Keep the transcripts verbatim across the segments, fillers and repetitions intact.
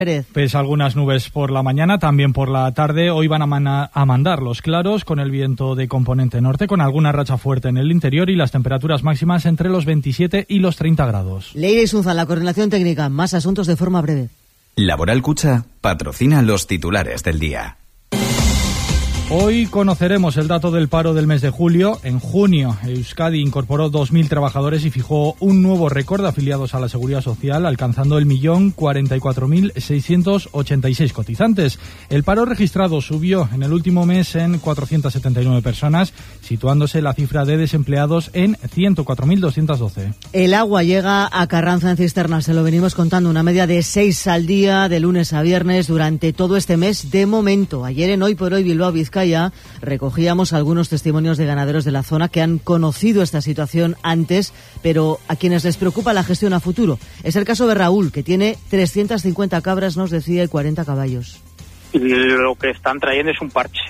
Pese a algunas nubes por la mañana, también por la tarde, hoy van a, mana, a mandar los claros con el viento de componente norte, con alguna racha fuerte en el interior y las temperaturas máximas entre los veintisiete y los treinta grados. Leire Isunza, la coordinación técnica, más asuntos de forma breve. Laboral Cucha patrocina los titulares del día. Hoy conoceremos el dato del paro del mes de julio. En junio, Euskadi incorporó dos mil trabajadores y fijó un nuevo récord de afiliados a la Seguridad Social, alcanzando el millón cuarenta y cuatro mil seiscientos ochenta y seis cotizantes. El paro registrado subió en el último mes en cuatrocientas setenta y nueve personas, situándose la cifra de desempleados en ciento cuatro mil doscientos doce. El agua llega a Carranza en cisternas, se lo venimos contando, una media de seis al día, de lunes a viernes, durante todo este mes de momento. Ayer en Hoy por Hoy Bilbao Vizcaya ya recogíamos algunos testimonios de ganaderos de la zona que han conocido esta situación antes, pero a quienes les preocupa la gestión a futuro. Es el caso de Raúl, que tiene trescientas cincuenta cabras, nos decía, y cuarenta caballos. Lo que están trayendo es un parche,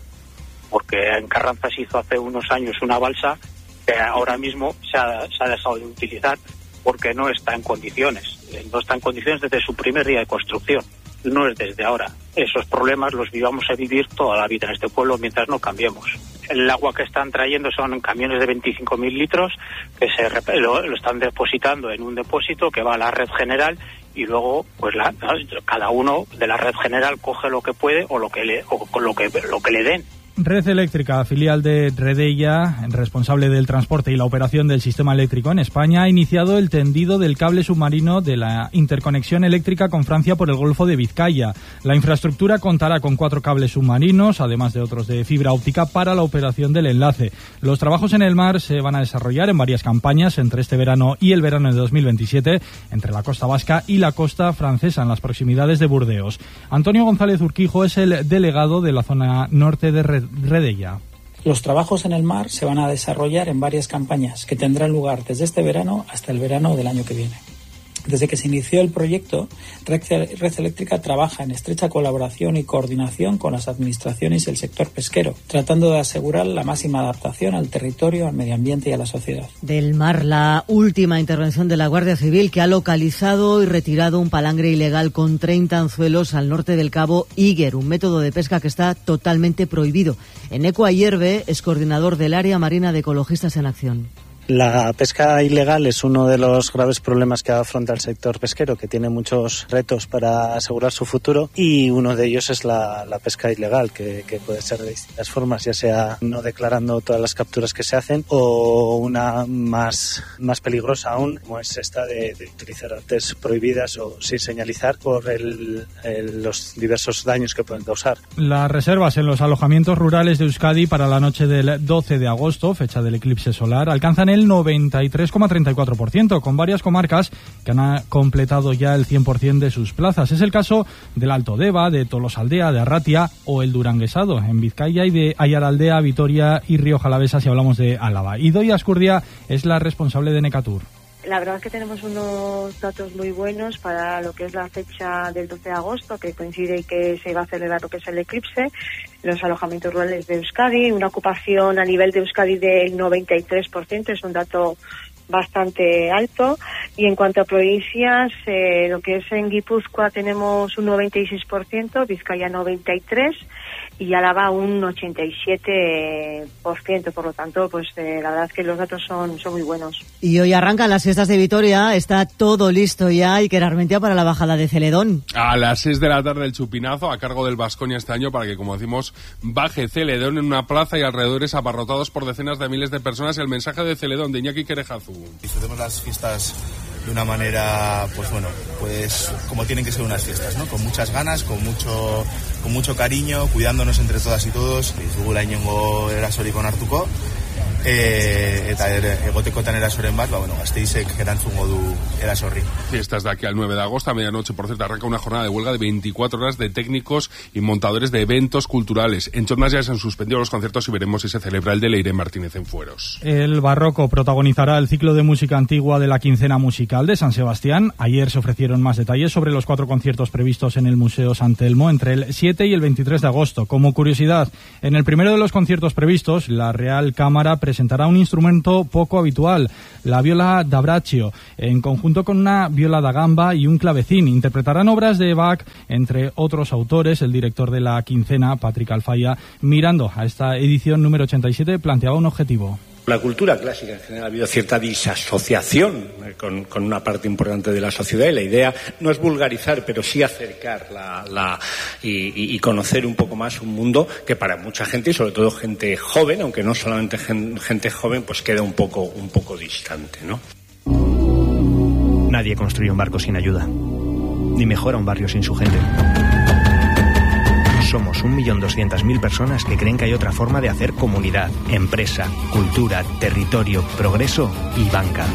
porque en Carranza se hizo hace unos años una balsa que ahora mismo se ha, se ha dejado de utilizar porque no está en condiciones. No está en condiciones desde su primer día de construcción. No es desde ahora. Esos problemas los vivamos a vivir toda la vida en este pueblo mientras no cambiemos. El agua que están trayendo son camiones de veinticinco mil litros que se lo, lo están depositando en un depósito que va a la red general y luego pues la, cada uno de la red general coge lo que puede o lo que le o lo que lo que le den. Red Eléctrica, filial de Redeia, responsable del transporte y la operación del sistema eléctrico en España, ha iniciado el tendido del cable submarino de la interconexión eléctrica con Francia por el Golfo de Vizcaya. La infraestructura contará con cuatro cables submarinos, además de otros de fibra óptica, para la operación del enlace. Los trabajos en el mar se van a desarrollar en varias campañas entre este verano y el verano de dos mil veintisiete, entre la costa vasca y la costa francesa, en las proximidades de Burdeos. Antonio González Urquijo es el delegado de la zona norte de Red Redeia. Los trabajos en el mar se van a desarrollar en varias campañas que tendrán lugar desde este verano hasta el verano del año que viene. Desde que se inició el proyecto, Red Eléctrica trabaja en estrecha colaboración y coordinación con las administraciones y el sector pesquero, tratando de asegurar la máxima adaptación al territorio, al medio ambiente y a la sociedad. Del mar, la última intervención de la Guardia Civil, que ha localizado y retirado un palangre ilegal con treinta anzuelos al norte del cabo Iger, un método de pesca que está totalmente prohibido. Eneco Ayerbe es coordinador del área marina de Ecologistas en Acción. La pesca ilegal es uno de los graves problemas que afronta el sector pesquero, que tiene muchos retos para asegurar su futuro, y uno de ellos es la, la pesca ilegal, que, que puede ser de distintas formas, ya sea no declarando todas las capturas que se hacen o una más, más peligrosa aún, como es esta de, de utilizar artes prohibidas o sin señalizar por el, el, los diversos daños que pueden causar. Las reservas en los alojamientos rurales de Euskadi para la noche del doce de agosto, fecha del eclipse solar, alcanzan el noventa y tres coma treinta y cuatro por ciento, con varias comarcas que han completado ya el cien por ciento de sus plazas. Es el caso del Alto Deba, de Tolosaldea, de Arratia o el Duranguesado en Vizcaya, y de Ayaraldea, Vitoria y Rioja Alavesa si hablamos de Álava. Idoia Ascurdia es la responsable de Necatur. La verdad es que tenemos unos datos muy buenos para lo que es la fecha del doce de agosto, que coincide y que se va a celebrar lo que es el eclipse, los alojamientos rurales de Euskadi, una ocupación a nivel de Euskadi del noventa y tres por ciento, es un dato bastante alto. Y en cuanto a provincias, eh, lo que es en Guipúzcoa tenemos un noventa y seis por ciento, Vizcaya noventa y tres por ciento y Álava un ochenta y siete por ciento. Por lo tanto, pues eh, la verdad es que los datos son, son muy buenos. Y hoy arrancan las fiestas de Vitoria, está todo listo ya, y que Armentia para la bajada de Celedón. A las seis de la tarde el chupinazo a cargo del Baskonia este año para que, como decimos, baje Celedón en una plaza y alrededores abarrotados por decenas de miles de personas. El mensaje de Celedón de Iñaki Querejazu. Disfrutemos las fiestas de una manera, pues bueno, pues como tienen que ser unas fiestas, ¿no? Con muchas ganas, con mucho, con mucho cariño, cuidándonos entre todas y todos. Dugula inongo erasorik onartuko, eh, eta egotekotan erasoren bat, ba bueno, Gasteizek erantzungo du erasorri. Fiestas de aquí al nueve de agosto a medianoche, por cierto, arranca una jornada de huelga de veinticuatro horas de técnicos y montadores de eventos culturales. En Chornas ya se han suspendido los conciertos y veremos si se celebra el de Leire Martínez en Fueros. El Barroco protagonizará el ciclo de música antigua de la quincena musical de San Sebastián. Ayer se ofrecieron más detalles sobre los cuatro conciertos previstos en el Museo San Telmo entre el siete y el veintitrés de agosto. Como curiosidad, en el primero de los conciertos previstos, la Real Cámara cámara presentará un instrumento poco habitual, la viola da braccio, en conjunto con una viola da gamba y un clavecín. Interpretarán obras de Bach, entre otros autores. El director de la quincena, Patrick Alfaya, mirando a esta edición número ochenta y siete, planteaba un objetivo. La cultura clásica en general ha habido cierta disasociación con, con una parte importante de la sociedad, y la idea no es vulgarizar, pero sí acercar la, la, y, y conocer un poco más un mundo que para mucha gente, y sobre todo gente joven, aunque no solamente gen, gente joven, pues queda un poco, un poco distante, ¿no? Nadie construye un barco sin ayuda, ni mejora un barrio sin su gente. Somos un millón doscientas mil personas que creen que hay otra forma de hacer comunidad, empresa, cultura, territorio, progreso y banca.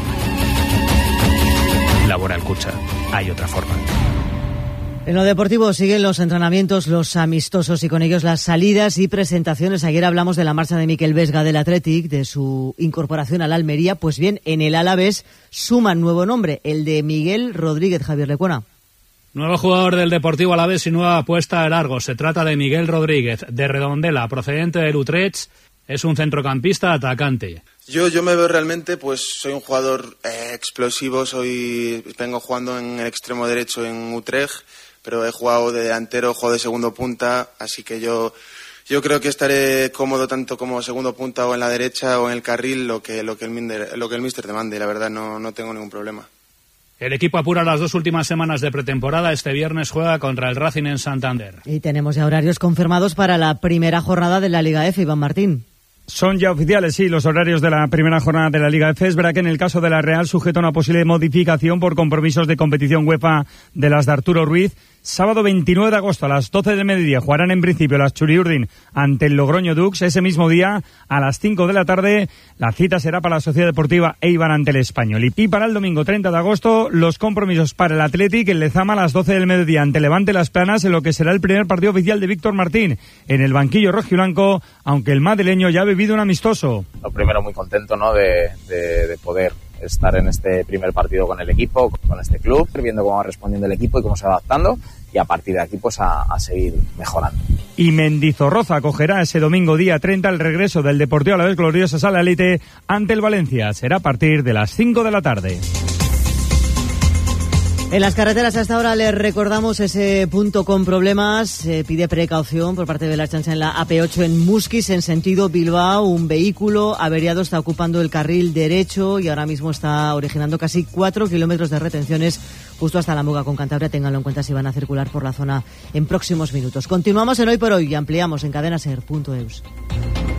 Laboral Kutxa. Hay otra forma. En lo deportivo siguen los entrenamientos, los amistosos y con ellos las salidas y presentaciones. Ayer hablamos de la marcha de Mikel Vesga del Athletic, de su incorporación al Almería. Pues bien, en el Alavés suman nuevo nombre, el de Miguel Rodríguez. Javier Lecuona. Nuevo jugador del Deportivo Alavés y nueva apuesta al Argos. Se trata de Miguel Rodríguez, de Redondela, procedente del Utrecht. Es un centrocampista atacante. Yo, yo me veo realmente, pues soy un jugador eh, explosivo. Soy vengo jugando en el extremo derecho en Utrecht, pero he jugado de delantero, juego de segundo punta, así que yo yo creo que estaré cómodo tanto como segundo punta o en la derecha o en el carril, lo que lo que el mister, lo que el míster demande. La verdad no no tengo ningún problema. El equipo apura las dos últimas semanas de pretemporada. Este viernes juega contra el Racing en Santander. Y tenemos ya horarios confirmados para la primera jornada de la Liga F, Iván Martín. Son ya oficiales, sí, los horarios de la primera jornada de la Liga F. Es verdad que en el caso de la Real sujeta una posible modificación por compromisos de competición UEFA de las de Arturo Ruiz. Sábado veintinueve de agosto a las doce del mediodía jugarán en principio las Churiurdin ante el Logroño Dux. Ese mismo día a las cinco de la tarde la cita será para la Sociedad Deportiva Eibar ante el Español. Y para el domingo treinta de agosto los compromisos para el Athletic en Lezama a las doce del mediodía ante Levante Las Planas, en lo que será el primer partido oficial de Víctor Martín en el banquillo rojiblanco, aunque el madrileño ya ha vivido un amistoso. Lo primero, muy contento, ¿no?, de, de, de poder estar en este primer partido con el equipo, con este club, viendo cómo va respondiendo el equipo y cómo se va adaptando, y a partir de aquí pues a, a seguir mejorando. Y Mendizorroza acogerá ese domingo día treinta el regreso del Deportivo Alavés Gloriosas a la élite ante el Valencia. Será a partir de las cinco de la tarde. En las carreteras hasta ahora les recordamos ese punto con problemas. Se pide precaución por parte de la Ertzaintza en la A P ocho en Musquis, en sentido Bilbao. Un vehículo averiado está ocupando el carril derecho y ahora mismo está originando casi cuatro kilómetros de retenciones justo hasta la Muga con Cantabria. Ténganlo en cuenta si van a circular por la zona en próximos minutos. Continuamos en Hoy por Hoy y ampliamos en cadena ser punto eus.